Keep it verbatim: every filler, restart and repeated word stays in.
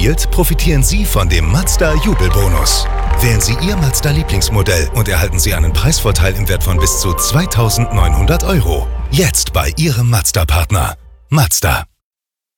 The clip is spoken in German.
spielt, profitieren Sie von dem Mazda Jubelbonus. Wählen Sie Ihr Mazda-Lieblingsmodell und erhalten Sie einen Preisvorteil im Wert von bis zu zweitausendneunhundert Euro. Jetzt bei Ihrem Mazda-Partner. Mazda.